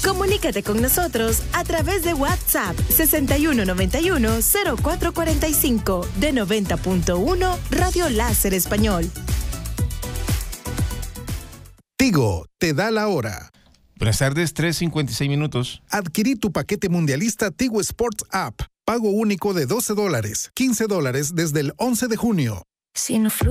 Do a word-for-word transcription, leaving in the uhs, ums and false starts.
Comunícate con nosotros a través de WhatsApp sesenta y uno noventa y uno cero cuatro cuarenta y cinco de noventa punto uno Radio Láser Español. Tigo te da la hora. Buenas tardes, tres cincuenta y seis minutos. Adquirí tu paquete mundialista Tigo Sports App. Pago único de doce dólares, quince dólares desde el once de junio. Si no